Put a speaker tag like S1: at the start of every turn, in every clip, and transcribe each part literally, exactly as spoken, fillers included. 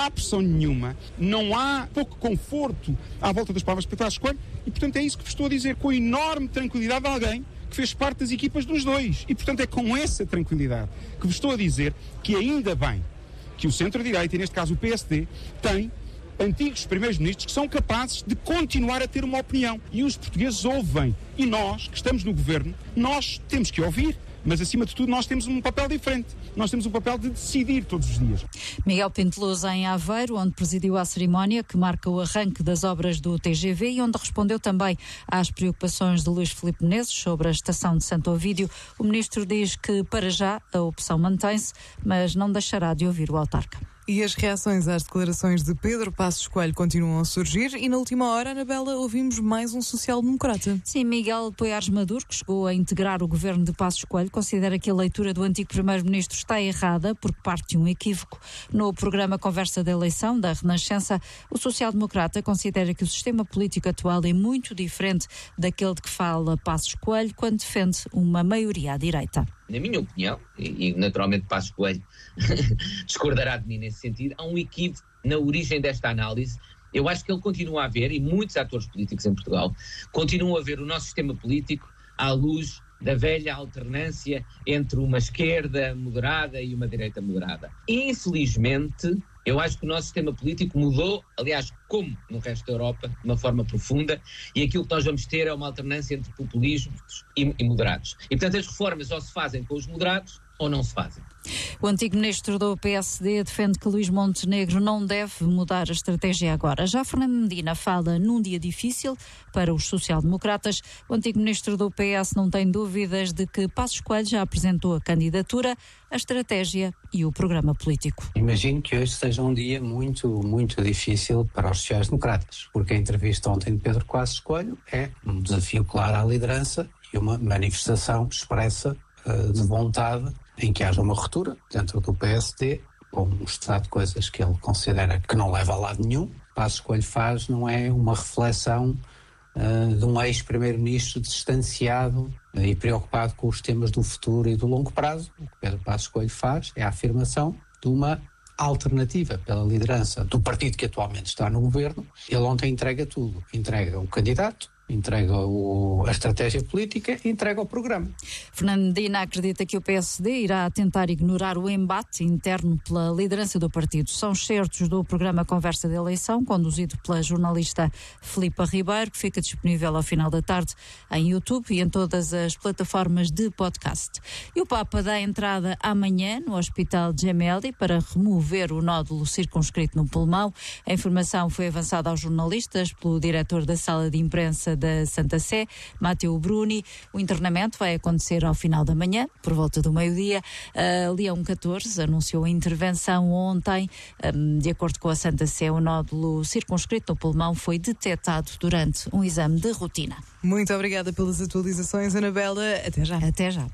S1: há pressão nenhuma, não há pouco conforto à volta das palavras de Pedro Passos Coelho e, portanto, é isso que vos estou a dizer, com a enorme tranquilidade de alguém que fez parte das equipas dos dois. E, portanto, é com essa tranquilidade que vos estou a dizer que ainda bem que o centro-direita, e neste caso o P S D, tem antigos primeiros-ministros que são capazes de continuar a ter uma opinião. E os portugueses ouvem. E nós, que estamos no governo, nós temos que ouvir. Mas, acima de tudo, nós temos um papel diferente. Nós temos um papel de decidir todos os dias.
S2: Miguel Pintelosa em Aveiro, onde presidiu a cerimónia que marca o arranque das obras do T G V e onde respondeu também às preocupações de Luís Filipe Menezes sobre a estação de Santo Ovídio. O ministro diz que, para já, a opção mantém-se, mas não deixará de ouvir o autarca.
S3: E as reações às declarações de Pedro Passos Coelho continuam a surgir e na última hora, Anabela, ouvimos mais um social-democrata.
S2: Sim, Miguel Poiares Maduro, que chegou a integrar o governo de Passos Coelho, considera que a leitura do antigo primeiro-ministro está errada porque parte de um equívoco. No programa Conversa da Eleição, da Renascença, o social-democrata considera que o sistema político atual é muito diferente daquele de que fala Passos Coelho quando defende uma maioria à direita.
S4: Na minha opinião, e, e naturalmente Passos Coelho discordará de mim nesse sentido, há um equívoco na origem desta análise. Eu acho que ele continua a ver, e muitos atores políticos em Portugal, continuam a ver o nosso sistema político à luz da velha alternância entre uma esquerda moderada e uma direita moderada. Infelizmente, eu acho que o nosso sistema político mudou, aliás, como no resto da Europa, de uma forma profunda, e aquilo que nós vamos ter é uma alternância entre populismos e, e moderados. E, portanto, as reformas ou se fazem com os moderados ou não se fazem.
S2: O antigo ministro do P S D defende que Luís Montenegro não deve mudar a estratégia agora. Já Fernando Medina fala num dia difícil para os social-democratas. O antigo ministro do P S não tem dúvidas de que Passos Coelho já apresentou a candidatura, a estratégia e o programa político.
S5: Imagino que hoje seja um dia muito, muito difícil para os sociais-democratas, porque a entrevista ontem de Pedro Passos Coelho é um desafio claro à liderança e uma manifestação expressa uh, de vontade em que haja uma ruptura dentro do P S D, com um estado de coisas que ele considera que não leva a lado nenhum. Passos Coelho faz não é uma reflexão uh, de um ex-primeiro-ministro distanciado uh, e preocupado com os temas do futuro e do longo prazo. O que Pedro Passos Coelho faz é a afirmação de uma alternativa pela liderança do partido que atualmente está no governo. Ele ontem entrega tudo. Entrega o candidato, entrega o, a estratégia política e entrega o programa.
S2: Fernando Medina acredita que o P S D irá tentar ignorar o embate interno pela liderança do partido. São certos do programa Conversa de Eleição, conduzido pela jornalista Filipa Ribeiro, que fica disponível ao final da tarde em YouTube e em todas as plataformas de podcast. E o Papa dá entrada amanhã no Hospital Gemelli para remover o nódulo circunscrito no pulmão. A informação foi avançada aos jornalistas pelo diretor da sala de imprensa da Santa Sé, Matteo Bruni. O internamento vai acontecer ao final da manhã, por volta do meio-dia. Uh, Leão catorze anunciou a intervenção ontem. Um, de acordo com a Santa Sé, o nódulo circunscrito no pulmão foi detectado durante um exame de rotina.
S3: Muito obrigada pelas atualizações, Anabela. Até já.
S2: Até já.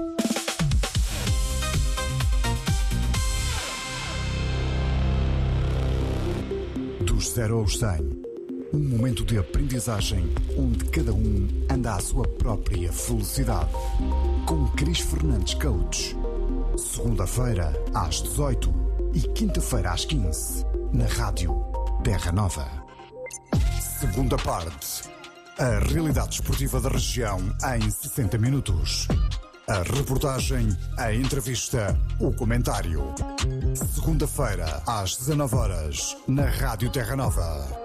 S6: Dos zero aos cem. Um momento de aprendizagem onde cada um anda à sua própria velocidade. Com Cris Fernandes Coach. Segunda-feira às dezoito e quinta-feira às quinze. Na Rádio Terra Nova. Segunda parte. A realidade esportiva da região em sessenta minutos. A reportagem, a entrevista, o comentário. Segunda-feira às dezanove horas. Na Rádio Terra Nova.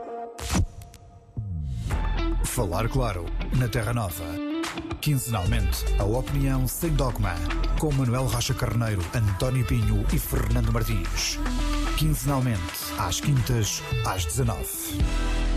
S6: Falar claro, na Terra Nova. Quinzenalmente, a opinião sem dogma. Com Manuel Rocha Carneiro, António Pinho e Fernando Martins. Quinzenalmente, às quintas, às dezanove.